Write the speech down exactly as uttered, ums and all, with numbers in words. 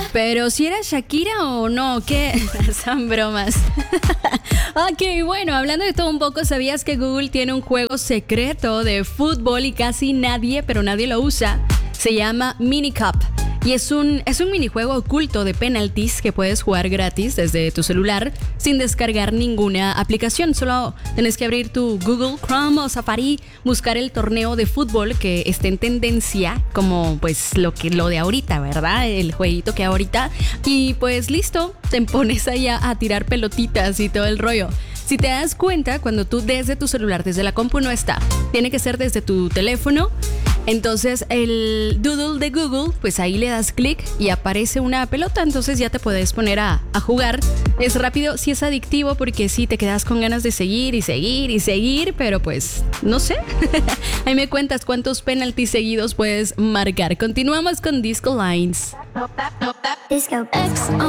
Pero si era Shakira o no, ¿qué? Son bromas. Ok, bueno, hablando de todo un poco, ¿sabías que Google tiene un juego secreto de fútbol y casi nadie, pero nadie lo usa? Se llama Minicup. Y es un, es un minijuego oculto de penalties que puedes jugar gratis desde tu celular sin descargar ninguna aplicación. Solo tienes que abrir tu Google Chrome o Safari, buscar el torneo de fútbol que esté en tendencia, como pues lo, que, lo de ahorita, ¿verdad? El jueguito que ahorita. Y pues listo, te pones ahí a, a tirar pelotitas y todo el rollo. Si te das cuenta, cuando tú desde tu celular, desde la compu no está, tiene que ser desde tu teléfono. Entonces el doodle de Google, pues ahí le das clic y aparece una pelota, entonces ya te puedes poner a, a jugar. Es rápido, sí es adictivo porque sí te quedas con ganas de seguir y seguir y seguir, pero pues no sé. Ahí me cuentas cuántos penaltis seguidos puedes marcar. Continuamos con Disco Lines. Disco X.